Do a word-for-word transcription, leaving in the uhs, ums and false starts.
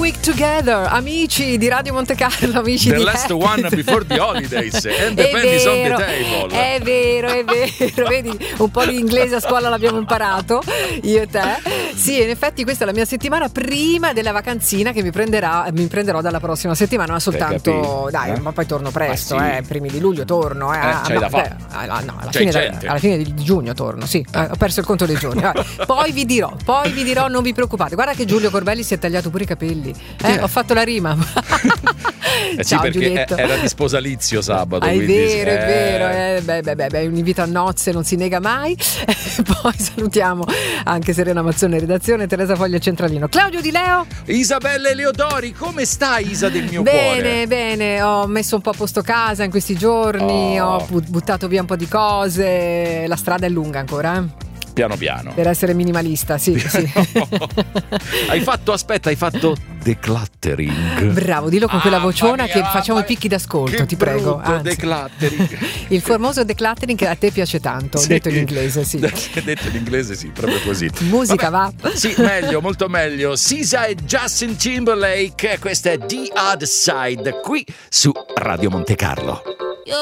week together, amici di Radio Monte Carlo, amici the di last Happy. one before the holidays and the È pennies on the vero, table. è vero, è vero. Vedi, un po' di inglese a scuola l'abbiamo imparato, io e te. Sì, in effetti questa è la mia settimana prima della vacanzina che mi prenderà, mi prenderò dalla prossima settimana, ma soltanto, dai, eh? ma poi torno presto, Ma sì. eh, primi di luglio torno, eh, Eh, c'hai no, da fare. beh, alla, no, alla, C'hai fine, gente. alla fine di giugno torno, sì, eh, ho perso il conto dei giorni. Vabbè. Poi vi dirò, poi vi dirò, non vi preoccupate. Guarda che Giulio Corbelli si è tagliato pure i capelli, eh, è? ho fatto la rima. Eh sì, Ciao, perché Giulietto. era di sposalizio sabato. Ah, è quindi sì. vero, è Eh. vero, eh, beh, beh, beh, beh, un invito a nozze non si nega mai. Poi salutiamo anche Serena Mazzone in redazione, Teresa Foglia Centralino, Claudio Di Leo. Isabella Eleodori, come stai, Isa del mio Bene, cuore? bene, ho messo un po' a posto casa in questi giorni, Oh. ho bu- buttato via un po' di cose, la strada è lunga ancora, eh? Piano piano. Per essere minimalista, sì, sì. Hai fatto, aspetta, hai fatto decluttering. Bravo, dillo con quella Mamma vociona mia, che facciamo ma- i picchi d'ascolto, che ti prego. brutto Anzi. decluttering. Il famoso decluttering che a te piace tanto, Sì. detto in inglese, sì. Detto in inglese, sì, proprio così. Musica, Vabbè, va? Sì, meglio, molto meglio. Sisa e Justin Timberlake, questa è The Other Side, qui su Radio Monte Carlo.